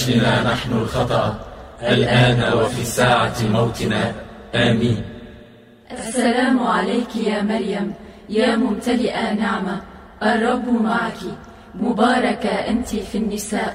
بنا نحن الخطأ الآن وفي ساعة موتنا، آمين. السلام عليك يا مريم، يا ممتلئة نعمة، الرب معك، مباركة أنت في النساء،